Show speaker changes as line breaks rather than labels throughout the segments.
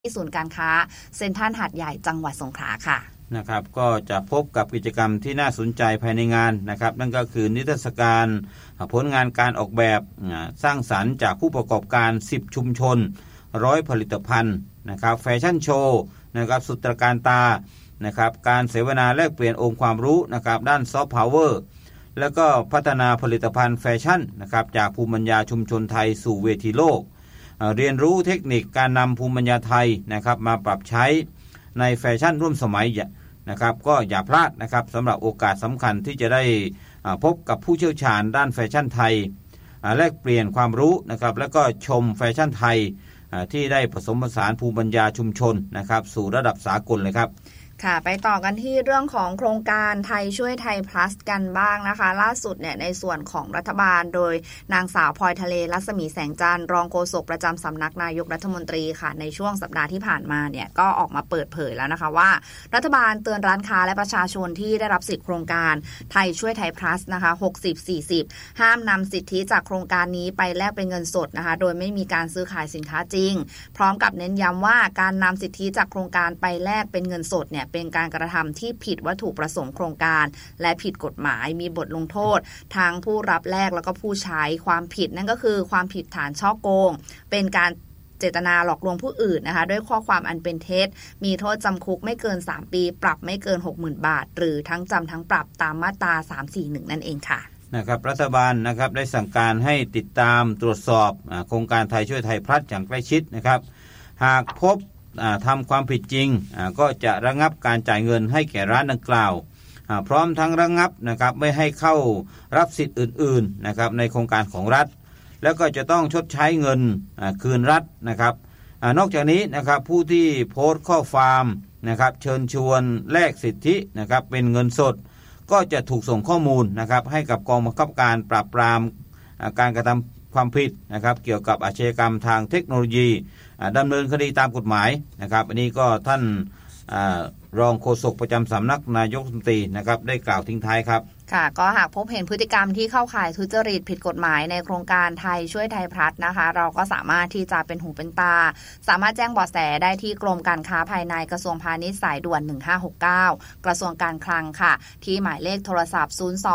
ที่ศูนย์การค้าเซ็นทรัลหาดใหญ่จังหวัดสงขลาค่ะ
นะครับก็จะพบกับกิจกรรมที่น่าสนใจภายในงานนะครับนั่นก็คือนิทรรศการผลงานการออกแบบสร้างสรรค์จากผู้ประกอบการ10ชุมชน100ผลิตภัณฑ์นะครับแฟชั่นโชว์นะครับสุตรการตานะครับการเสวนาแลกเปลี่ยนองค์ความรู้นะครับด้านซอฟต์พาวเวอร์แล้วก็พัฒนาผลิตภัณฑ์แฟชั่นนะครับจากภูมิปัญญาชุมชนไทยสู่เวทีโลกเรียนรู้เทคนิคการนำภูมิปัญญาไทยนะครับมาปรับใช้ในแฟชั่นร่วมสมัยนะครับก็อย่าพลาดนะครับสำหรับโอกาสสำคัญที่จะได้พบกับผู้เชี่ยวชาญด้านแฟชั่นไทยแลกเปลี่ยนความรู้นะครับแล้วก็ชมแฟชั่นไทยที่ได้ผสมผสานภูมิปัญญาชุมชนนะครับสู่ระดับสากลเลยครับ
ค่ะไปต่อกันที่เรื่องของโครงการไทยช่วยไทย plus กันบ้างนะคะล่าสุดเนี่ยในส่วนของรัฐบาลโดยนางสาวพลอยทะเลรัศมีแสงจันทร์รองโฆษกประจำสำนักนายกรัฐมนตรีค่ะในช่วงสัปดาห์ที่ผ่านมาเนี่ยก็ออกมาเปิดเผยแล้วนะคะว่ารัฐบาลเตือนร้านค้าและประชาชนที่ได้รับสิทธิโครงการไทยช่วยไทย plus นะคะ60-40ห้ามนำสิทธิจากโครงการนี้ไปแลกเป็นเงินสดนะคะโดยไม่มีการซื้อขายสินค้าจริงพร้อมกับเน้นย้ำว่าการนำสิทธิจากโครงการไปแลกเป็นเงินสดเนี่ยเป็นการกระทำที่ผิดวัตถุประสงค์โครงการและผิดกฎหมายมีบทลงโทษทั้งผู้รับแลกแล้วก็ผู้ใช้ความผิดนั่นก็คือความผิดฐานฉ้อโกงเป็นการเจตนาหลอกลวงผู้อื่นนะคะด้วยข้อความอันเป็นเท็จมีโทษจำคุกไม่เกิน3ปีปรับไม่เกิน 60,000 บาทหรือทั้งจำทั้งปรับตามมาตรา341นั่นเองค่ะ
นะครับรัฐบาลนะครับได้สั่งการให้ติดตามตรวจสอบโครงการไทยช่วยไทย plus อย่างใกล้ชิดนะครับหากพบทำความผิดจริงก็จะระงับการจ่ายเงินให้แก่ร้านดังกล่าวพร้อมทั้งระงับนะครับไม่ให้เข้ารับสิทธิ์อื่นๆนะครับในโครงการของรัฐแล้วก็จะต้องชดใช้เงินคืนรัฐนะครับนอกจากนี้นะครับผู้ที่โพสต์ข้อความนะครับเชิญชวนแลกสิทธินะครับเป็นเงินสดก็จะถูกส่งข้อมูลนะครับให้กับกองบังคับการปราบปรามการกระทำความผิดนะครับเกี่ยวกับอาชญากรรมทางเทคโนโลยีดำเนินคดีตามกฎหมายนะครับอันนี้ก็ท่านรองโฆษกประจำสำนักนายกรัฐมนตรีนะครับได้กล่าวทิ้งท้ายครับ
ค่ะก็หากพบเห็นพฤติกรรมที่เข้าข่ายทุจริตผิดกฎหมายในโครงการไทยช่วยไทย plus นะคะเราก็สามารถที่จะเป็นหูเป็นตาสามารถแจ้งเบาะแสได้ที่กรมการค้าภายในกระทรวงพาณิชย์สายด่วน1569กระทรวงการคลังค่ะที่หมายเลขโทรศัพท์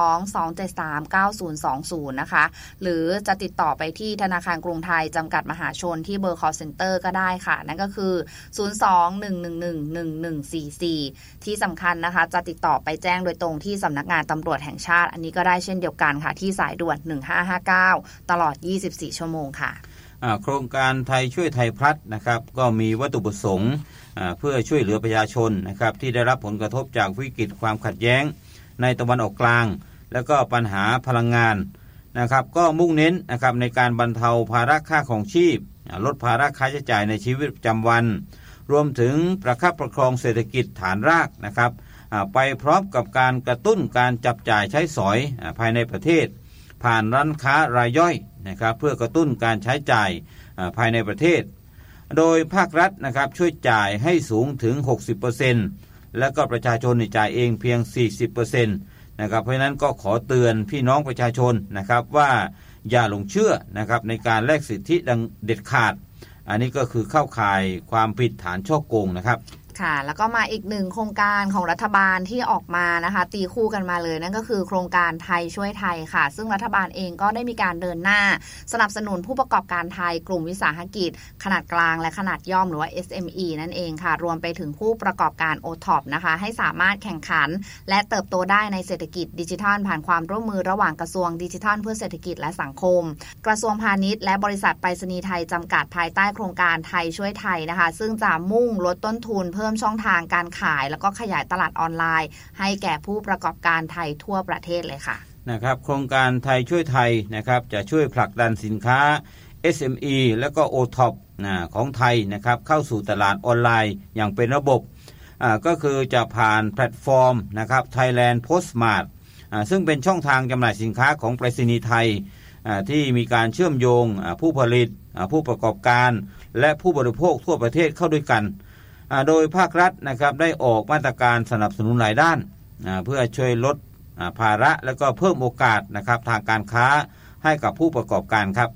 02-273-9020นะคะหรือจะติดต่อไปที่ธนาคารกรุงไทยจำกัดมหาชนที่เบอร์ call center ก็ได้ค่ะนั่นก็คือ02-111-1144ที่สำคัญนะคะจะติดต่อไปแจ้งโดยตรงที่สำนักงานตำรวจแห่งชาติอันนี้ก็ได้เช่นเดียวกันค่ะที่สายด่วน1559ตลอด24ชั่วโมงค่ะ
โครงการไทยช่วยไทย plus นะครับก็มีวัตถุประสงค์เพื่อช่วยเหลือประชาชนนะครับที่ได้รับผลกระทบจากวิกฤตความขัดแย้งในตะวันออกกลางแล้วก็ปัญหาพลังงานนะครับก็มุ่งเน้นนะครับในการบรรเทาภาระค่าของชีพลดภาระค่าใช้จ่ายในชีวิตประจำวันรวมถึงประคับประคองเศรษฐกิจฐานรากนะครับไปพร้อมกับการกระตุ้นการจับจ่ายใช้สอยภายในประเทศผ่านร้านค้ารายย่อยนะครับเพื่อกระตุ้นการใช้จ่ายภายในประเทศโดยภาครัฐนะครับช่วยจ่ายให้สูงถึง 60% แล้วก็ประชาชนจ่ายเองเพียง 40% นะครับเพราะฉะนั้นก็ขอเตือนพี่น้องประชาชนนะครับว่าอย่าหลงเชื่อนะครับในการแลกสิทธิดังเด็ดขาดอันนี้ก็คือเข้าข่ายความผิดฐานฉ้อโกงนะครับ
ค่ะแล้วก็มาอีกหนึ่งโครงการของรัฐบาลที่ออกมานะคะตีคู่กันมาเลยนั่นก็คือโครงการไทยช่วยไทยค่ะซึ่งรัฐบาลเองก็ได้มีการเดินหน้าสนับสนุนผู้ประกอบการไทยกลุ่มวิสาหกิจขนาดกลางและขนาดย่อมหรือว่า SME นั่นเองค่ะรวมไปถึงผู้ประกอบการ OTOP นะคะให้สามารถแข่งขันและเติบโตได้ในเศรษฐกิจดิจิทัลผ่านความร่วมมือระหว่างกระทรวงดิจิทัลเพื่อเศรษฐกิจและสังคมกระทรวงพาณิชย์และบริษัทไปรษณีย์ไทยจำกัดภายใต้โครงการไทยช่วยไทยนะคะซึ่งจะมุ่งลดต้นทุนเพิ่มช่องทางการขายแล้วก็ขยายตลาดออนไลน์ให้แก่ผู้ประกอบการไทยทั่วประเทศเลยค่ะ
นะครับโครงการไทยช่วยไทยนะครับจะช่วยผลักดันสินค้า SME และก็ OTOP ของไทยนะครับเข้าสู่ตลาดออนไลน์อย่างเป็นระบบก็คือจะผ่านแพลตฟอร์มนะครับ Thailand Postmart ซึ่งเป็นช่องทางจำหน่ายสินค้าของไปรษณีย์ไทยที่มีการเชื่อมโยงผู้ผลิตผู้ประกอบการและผู้บริโภคทั่วประเทศเข้าด้วยกันโดยภาครัฐนะครับได้ออกมาตรการสนับสนุนหลายด้านเพื่อช่วยลดภาระและก็เพิ่มโอกาสนะครับทางการค้าให้กับผู้ประกอบการครับ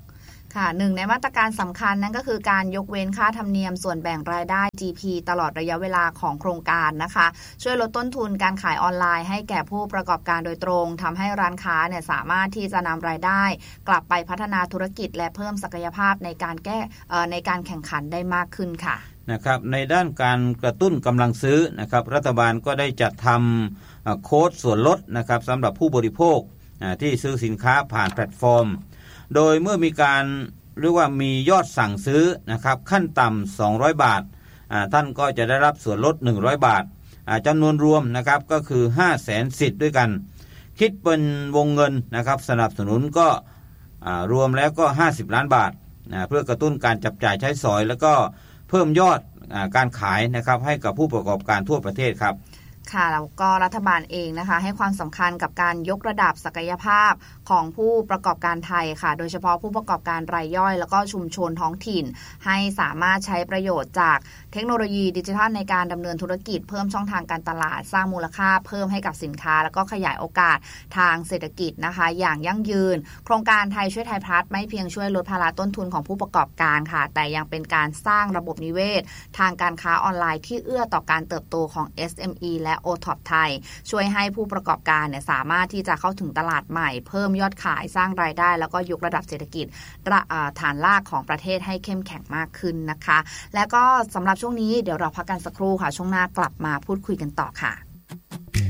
ค่ะหนึ่งในมาตรการสำคัญนั่นก็คือการยกเว้นค่าธรรมเนียมส่วนแบ่งรายได้ GP ตลอดระยะเวลาของโครงการนะคะช่วยลดต้นทุนการขายออนไลน์ให้แก่ผู้ประกอบการโดยตรงทำให้ร้านค้าเนี่ยสามารถที่จะนำรายได้กลับไปพัฒนาธุรกิจและเพิ่มศักยภาพในการแข่งขันได้มากขึ้นค่ะ
นะครับในด้านการกระตุ้นกำลังซื้อนะครับรัฐบาลก็ได้จัดทำโค้ดส่วนลดนะครับสำหรับผู้บริโภคที่ซื้อสินค้าผ่านแพลตฟอร์มโดยเมื่อมีการเรียกว่ามียอดสั่งซื้อนะครับขั้นต่ำ200 บาทท่านก็จะได้รับส่วนลด100 บาทจำนวนรวมนะครับก็คือ 500,000 สิทธิ์ด้วยกันคิดเป็นวงเงินนะครับสนับสนุนก็รวมแล้วก็50 ล้านบาทเพื่อกระตุ้นการจับจ่ายใช้สอยแล้วก็เพิ่มยอดการขายนะครับให้กับผู้ประกอบการทั่วประเทศครับ
ค่ะแล้วก็รัฐบาลเองนะคะให้ความสำคัญกับการยกระดับศักยภาพของผู้ประกอบการไทยค่ะโดยเฉพาะผู้ประกอบการรายย่อยแล้วก็ชุมชนท้องถิ่นให้สามารถใช้ประโยชน์จากเทคโนโลยีดิจิทัลในการดำเนินธุรกิจเพิ่มช่องทางการตลาดสร้างมูลค่าเพิ่มให้กับสินค้าแล้วก็ขยายโอกาสทางเศรษฐกิจนะคะอย่างยั่งยืนโครงการไทยช่วยไทยพลัสไม่เพียงช่วยลดภาระต้นทุนของผู้ประกอบการค่ะแต่ยังเป็นการสร้างระบบนิเวศทางการค้าออนไลน์ที่เอื้อต่อการเติบโตของ SME และ OTOP ไทยช่วยให้ผู้ประกอบการเนี่ยสามารถที่จะเข้าถึงตลาดใหม่เพิ่มยอดขายสร้างรายได้แล้วก็ยกระดับเศรษฐกิจฐานรากของประเทศให้เข้มแข็งมากขึ้นนะคะแล้วก็สำหรับช่วงนี้เดี๋ยวเราพักกันสักครู่ค่ะช่วงหน้ากลับมาพูดคุยกันต่อค่ะ